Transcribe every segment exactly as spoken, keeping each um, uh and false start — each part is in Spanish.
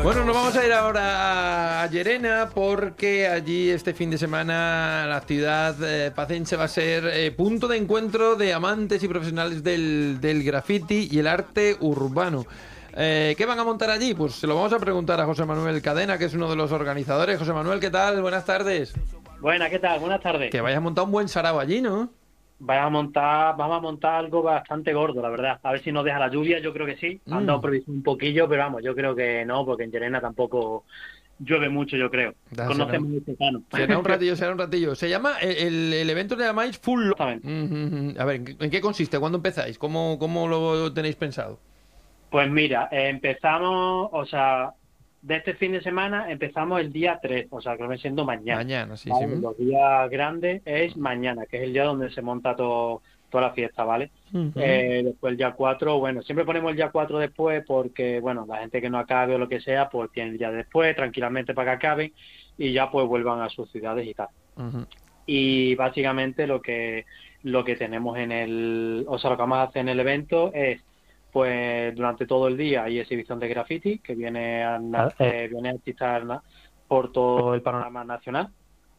Bueno, nos vamos a ir ahora a Llerena porque allí este fin de semana la ciudad eh, pacense va a ser eh, punto de encuentro de amantes y profesionales del, del graffiti y el arte urbano. Eh, ¿Qué van a montar allí? Pues se lo vamos a preguntar a José Manuel Cadena, que es uno de los organizadores. José Manuel, ¿qué tal? Buenas tardes. Buenas, ¿qué tal? Buenas tardes. Que vayas a montar un buen sarao allí, ¿no? Vamos a montar, vamos a montar algo bastante gordo, la verdad. A ver si nos deja la lluvia, yo creo que sí. Han dado Mm, previsión un poquillo, pero vamos, yo creo que no, porque en Llerena tampoco llueve mucho, yo creo. da, será, Conocemos el secano. será un ratillo, será un ratillo. Se llama, el, el- el evento le llamáis Full Lo- Exactamente. Mm, mm, mm. A ver, ¿en qué, en qué consiste? ¿Cuándo empezáis? ¿Cómo, cómo lo tenéis pensado? Pues mira, eh, empezamos, o sea, de este fin de semana empezamos el día tres, o sea, que viene siendo mañana. Mañana, sí, sí. ¿Vale? Los días grandes es mañana, que es el día donde se monta todo, toda la fiesta, ¿vale? Ujú. Eh, después el día cuatro, bueno, siempre ponemos el día cuatro después porque, bueno, la gente que no acabe o lo que sea, pues tiene el día después, tranquilamente para que acaben y ya pues vuelvan a sus ciudades y tal. Ujú. Y básicamente lo que lo que tenemos en el, o sea, lo que vamos a hacer en el evento es, pues durante todo el día hay exhibición de graffiti, que viene a, na- eh, viene artistas na- por todo el panorama nacional.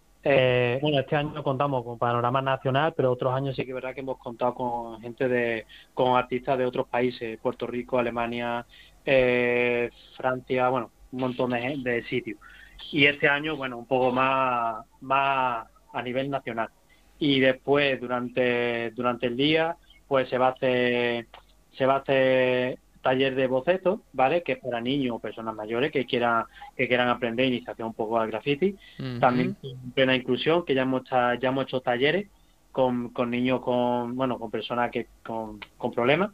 Eh, bueno, este año contamos con panorama nacional, pero otros años sí que es verdad que hemos contado con gente de, con artistas de otros países, Puerto Rico, Alemania, eh, Francia, bueno, un montón de, gen- de sitios. Y este año, bueno, un poco más, más a nivel nacional. Y después, durante, durante el día, pues se va a hacer, se va a hacer taller de bocetos, ¿vale? Que es para niños o personas mayores que quieran, que quieran aprender iniciación un poco al graffiti. Ujú. También en plena inclusión, que ya hemos, ta- ya hemos hecho talleres con, con niños con, bueno, con personas que con, con problemas.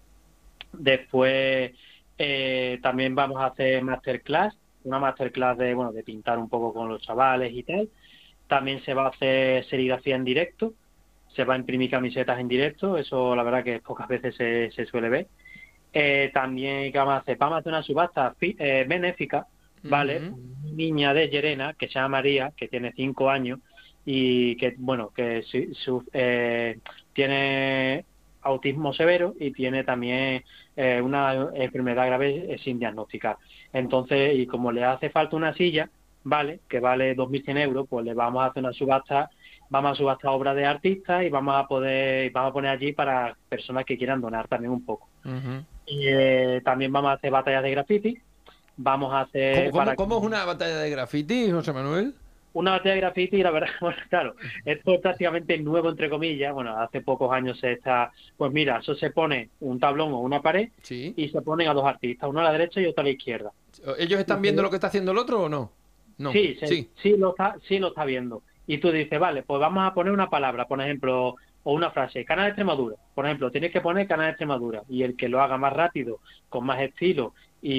Después eh, también vamos a hacer masterclass, una masterclass de, bueno, de pintar un poco con los chavales y tal. También se va a hacer serigrafía en directo, se va a imprimir camisetas en directo, eso la verdad que pocas veces se, se suele ver. Eh, también, ¿qué vamos a hacer? Vamos a hacer una subasta fi- eh, benéfica, ¿vale? Ujú. Una niña de Llerena, que se llama María, que tiene cinco años y que, bueno, que su- su- eh, tiene autismo severo y tiene también eh, una enfermedad grave eh, sin diagnosticar. Entonces, y como le hace falta una silla, ¿vale? Que vale dos mil cien euros, pues le vamos a hacer una subasta, vamos a subastar obras de artistas y vamos a poder, vamos a poner allí para personas que quieran donar también un poco. Ujú. Eh, también vamos a hacer batallas de graffiti. Vamos a ¿Cómo, hacer cómo, para cómo es una batalla de graffiti, José Manuel? una batalla de graffiti, la verdad, bueno, claro, esto es prácticamente nuevo, entre comillas. Bueno, hace pocos años se está, pues mira, eso se pone un tablón o una pared Sí. y se ponen a dos artistas, uno a la derecha y otro a la izquierda. ¿Ellos Y están viendo se- lo que está haciendo el otro o no? No. sí, se- Sí. sí lo está, sí lo está viendo. Y tú dices, vale, pues vamos a poner una palabra, por ejemplo, o una frase, Canal de Extremadura. Por ejemplo, tienes que poner Canal de Extremadura y el que lo haga más rápido, con más estilo